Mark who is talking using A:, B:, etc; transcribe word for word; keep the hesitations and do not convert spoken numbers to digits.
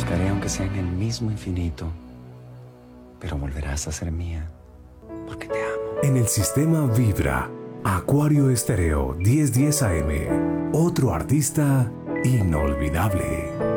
A: buscaré aunque sea en el mismo infinito, pero volverás a ser mía, porque te amo.
B: En el sistema Vibra, Acuario Estéreo diez diez A M, otro artista inolvidable.